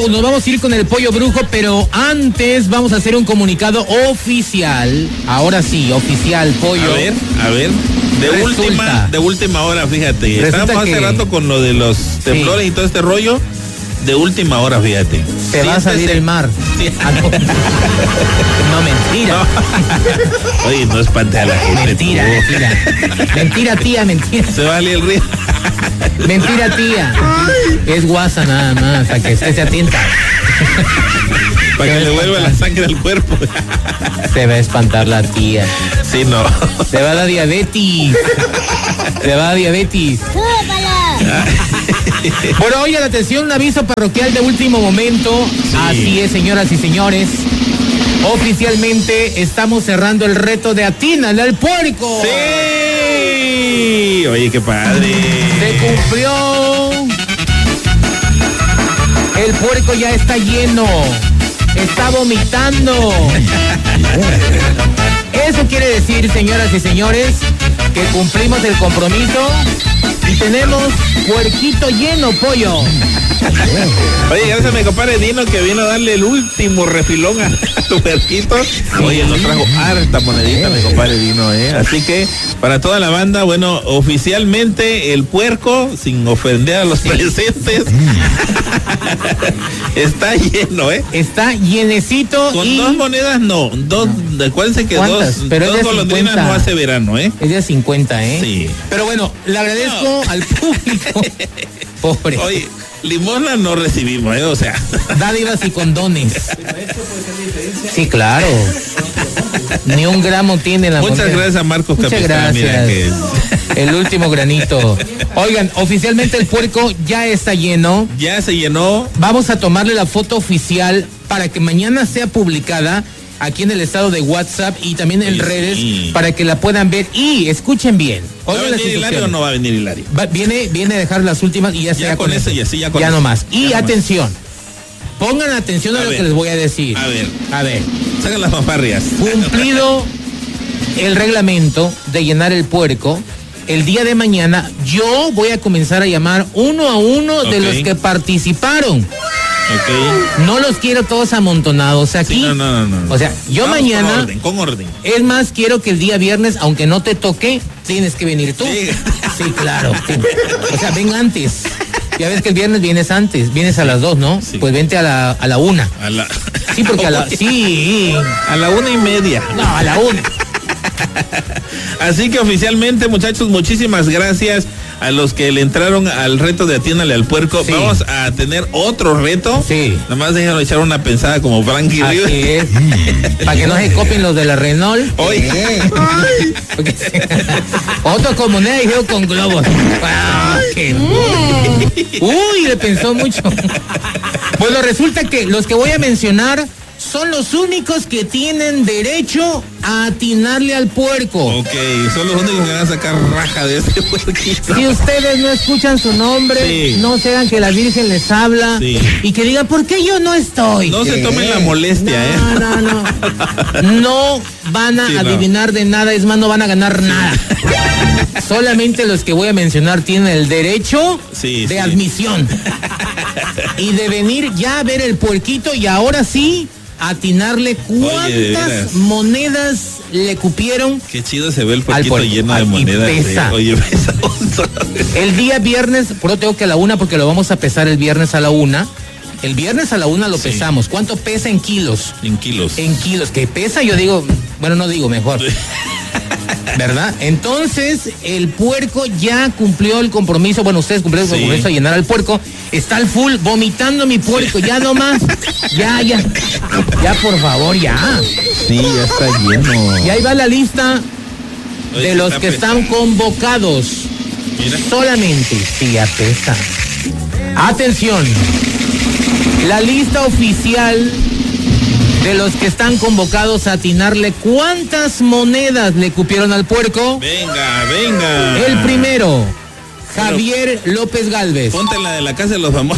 nos vamos a ir con el pollo brujo, pero antes vamos a hacer un comunicado oficial. Ahora sí, oficial, pollo. A ver. De última hora, fíjate. Estábamos hace rato con lo de los temblores y todo este rollo. De última hora, fíjate. Se va a salir el mar. Sí. No, mentira. No. Oye, no espante a la gente. Mentira. Mentira, tía, mentira. Se va a salir el río. Mentira, tía. Es guasa nada más, para que esté atenta. Para que le vuelva la sangre al cuerpo. Se va a espantar la tía. Sí, no. Se va a dar diabetes. Bueno, oye, la atención, un aviso parroquial de último momento. Sí. Así es, señoras y señores. Oficialmente estamos cerrando el reto de Atínale al Puerco. Sí. Oye, qué padre. Se cumplió. El puerco ya está lleno. Está vomitando. Eso quiere decir, señoras y señores, que cumplimos el compromiso y tenemos puerquito lleno, pollo. Oye, gracias a mi compadre Dino que vino a darle el último refilón a tu puerquito. Oye, nos trajo harta monedita mi compadre Dino, Así que, para toda la banda, bueno, oficialmente el puerco, sin ofender a los presentes, está lleno, Está llenecito. Con y... 2 monedas no, acuérdense que dos golondrinas no hace verano, Es de 50, Sí. Pero bueno, le agradezco al público. Pobre. Oye, limosna no recibimos, o sea. Dádivas y condones. Sí, claro. Ni un gramo tiene la Muchas gracias a Marcos Muchas Capistán. Gracias. El último granito. Oigan, oficialmente el puerco ya está lleno. Ya se llenó. Vamos a tomarle la foto oficial para que mañana sea publicada aquí en el estado de WhatsApp y también en redes para que la puedan ver y escuchen bien. ¿Va a venir Hilario o no va a venir Hilario? Viene a dejar las últimas y ya con eso. Ya no más. Y atención. Pongan atención a lo que les voy a decir. A ver. Sacan las fanfarrias. Cumplido el reglamento de llenar el puerco, el día de mañana yo voy a comenzar a llamar uno a uno de los que participaron. No los quiero todos amontonados aquí. Sí, no. O sea, yo vamos mañana. Con orden. Es más, quiero que el día viernes, aunque no te toque, tienes que venir tú. Sí, claro. O sea, ven antes. Ya ves que el viernes vienes antes, vienes a las 2, ¿no? Sí. Pues vente a la 1. Sí, porque a la 1:30. No, a la 1. Así que oficialmente, muchachos, muchísimas gracias a los que le entraron al reto de Atiéndale al Puerco. Sí. Vamos a tener otro reto. Sí. Nada más déjenlo echar una pensada como Frankie Así Ríos. Es. Para que no se copien los de la Renault. Oye. Otro con moneda y yo con globos. Uy, le pensó mucho. Bueno, resulta que los que voy a mencionar son los únicos que tienen derecho a atinarle al puerco. Ok, son los únicos que van a sacar raja de este puerquito. Si ustedes no escuchan su nombre, no sean que la Virgen les habla y que digan, ¿por qué yo no estoy? No se tomen la molestia, No van a adivinar de nada, es más, no van a ganar nada. Solamente los que voy a mencionar tienen el derecho de admisión y de venir ya a ver el puerquito y ahora sí atinarle cuántas monedas le cupieron. Qué chido se ve el puerquito lleno de monedas. Pesa. Oye, pesa. El día viernes, pero tengo que a la 1 porque lo vamos a pesar el viernes a la 1. El viernes a la 1 lo pesamos. ¿Cuánto pesa en kilos? En kilos. En kilos. ¿Qué pesa? Yo digo, bueno, no digo mejor. ¿Verdad? Entonces, el puerco ya cumplió el compromiso. Bueno, ustedes cumplieron el compromiso de llenar al puerco. Está al full, vomitando mi puerco. Ya nomás. Ya, por favor, ya. Sí, ya está lleno. Y ahí va la lista de los que están convocados. Mira. Solamente. Sí, ya pesa. Atención. La lista oficial de los que están convocados a atinarle cuántas monedas le cupieron al puerco. Venga. El primero, Javier López Gálvez. Ponte la de la casa de los famosos.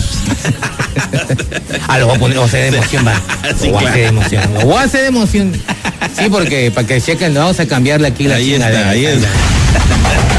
Lo voy a poner, o sea, de emoción, va. Sí, Lo voy a hacer de emoción. Sí, porque para que chequen, vamos a cambiarle aquí la chingadera. Ahí está.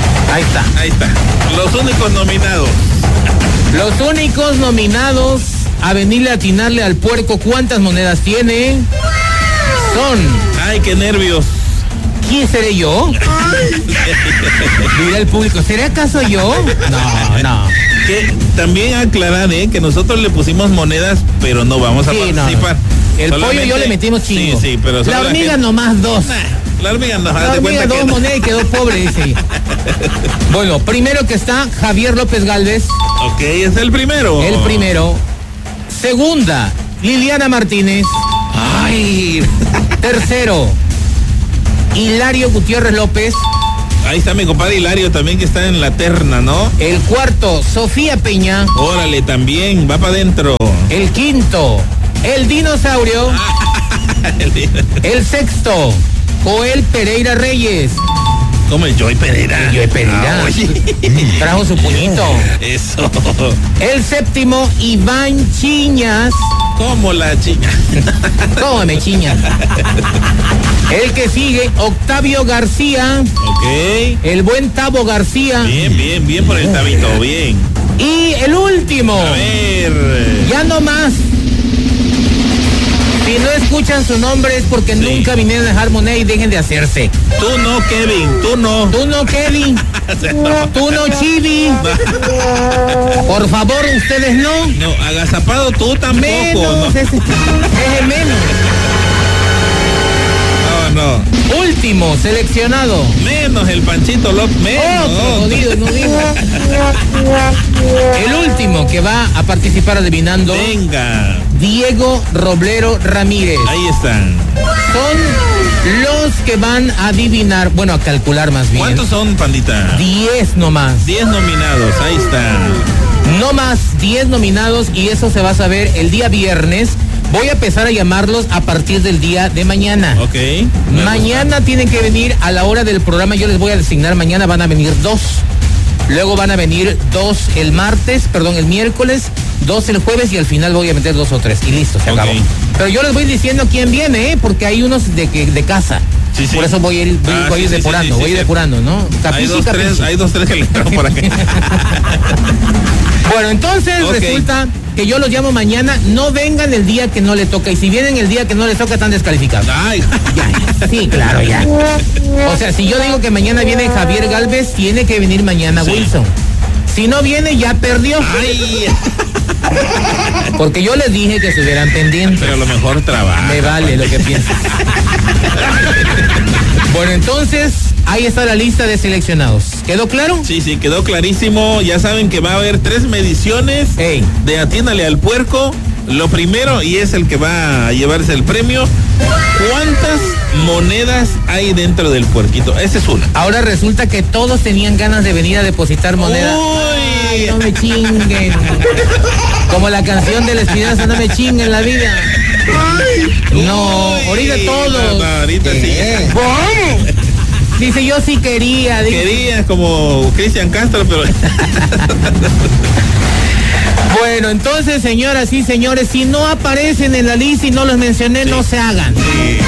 Ahí está. Los únicos nominados. Los únicos nominados a venirle a atinarle al puerco cuántas monedas tiene, son... Ay, qué nervios. ¿Quién seré yo? Mira el público, ¿será acaso yo? No. Que también aclarar, que nosotros le pusimos monedas, pero no vamos a participar. No. El pollo yo le metimos chingo. Sí, pero la hormiga nomás 2. La hormiga no. La hormiga 2 monedas y quedó pobre, dice. Bueno, primero que está Javier López Gálvez. Ok, es el primero. El primero. Segunda, Liliana Martínez. Ay. Tercero, Hilario Gutiérrez López. Ahí está mi compadre Hilario también, que está en la terna, ¿no? El cuarto, Sofía Peña. Órale, también, va para adentro. El quinto, el dinosaurio. El sexto, Joel Pereira Reyes. ¿Cómo el Joy Pereira? El Joy Pereira. Trajo su puñito. Eso. El séptimo, Iván Chiñas. ¿Cómo la chiña? ¿Cómo me chiña? El que sigue, Octavio García. Ok. El buen Tabo García. Bien por el Tabito, bien. Y el último. A ver. Ya no más. Si no escuchan su nombre es porque nunca vinieron a dejar moneda y dejen de hacerse. Tú no, Kevin, tú no. Tú no, Kevin. Tú no, Chibi. Por favor, ustedes no. No, agazapado tú tampoco. Menos, no. ese menos. No. Último seleccionado. Menos el Panchito López. No digo. El último que va a participar adivinando. Venga. Diego Roblero Ramírez. Ahí están. Son los que van a adivinar, bueno, a calcular más bien. ¿Cuántos son, pandita? 10 nomás. 10 nominados, ahí están. No más 10 nominados y eso se va a saber el día viernes. Voy a empezar a llamarlos a partir del día de mañana. Ok. Mañana tienen que venir a la hora del programa. Yo les voy a designar mañana, van a venir 2. Luego van a venir 2 el miércoles, 2 el jueves y al final voy a meter 2 o 3 y listo, se acabó. Pero yo les voy diciendo quién viene, porque hay unos de casa. Sí. Por eso voy a ir depurando, voy a ir depurando, ¿no? Hay 2, 3 que le entraron por aquí. Bueno, entonces resulta que yo los llamo mañana, no vengan el día que no le toca, y si vienen el día que no les toca están descalificados. Ay. Ya. Sí, claro, ya. O sea, si yo digo que mañana viene Javier Gálvez, tiene que venir mañana Wilson. Si no viene, ya perdió. Ay. Porque yo les dije que estuvieran pendientes. Pero a lo mejor trabaja. Me vale lo que piensas. Bueno, entonces, ahí está la lista de seleccionados. ¿Quedó claro? Sí, quedó clarísimo. Ya saben que va a haber 3 mediciones de Atiéndale al Puerco. Lo primero, y es el que va a llevarse el premio, ¿cuántas monedas hay dentro del puerquito? Esa es una. Ahora resulta que todos tenían ganas de venir a depositar moneda. Uy. Ay, no me chinguen. Como la canción de la Espinosa, no me chinguen la vida. No, ahorita todos. No, ahorita sí. ¿Cómo? Dice, yo sí quería. Querías como Cristian Castro, pero... Bueno, entonces, señoras y señores, si no aparecen en la lista y no los mencioné, no se hagan. Sí.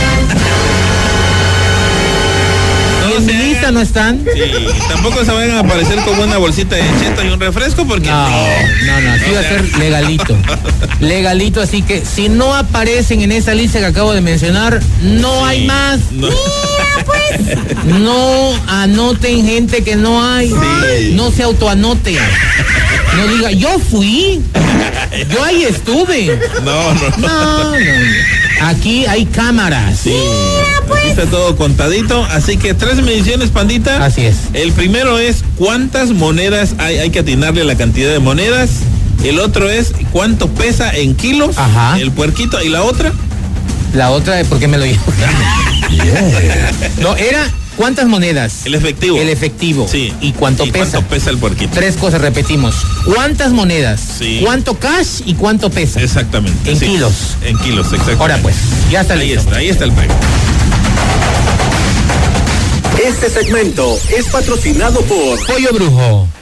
¿En mi lista no están? Sí, tampoco se vayan a aparecer con una bolsita de cheto y un refresco porque no, sí va a ser legalito, así que si no aparecen en esa lista que acabo de mencionar, no hay más. No. Mira, pues. No anoten gente que no hay. No se autoanoten. No diga, yo fui, yo ahí estuve. No. Aquí hay cámaras. Sí, aquí está todo contadito. Así que 3 mediciones, pandita. Así es. El primero es cuántas monedas hay que atinarle a la cantidad de monedas. El otro es cuánto pesa en kilos. Ajá. El puerquito. ¿Y la otra? La otra, ¿por qué me lo dijo? No, era ¿cuántas monedas? El efectivo. El efectivo. Sí. ¿Y cuánto pesa? ¿Cuánto pesa el puerquito? 3 cosas repetimos. ¿Cuántas monedas? Sí. ¿Cuánto cash y cuánto pesa? Exactamente. En kilos. En kilos, exactamente. Ahora pues, ya está listo. Ahí está el premio. Este segmento es patrocinado por Pollo Brujo.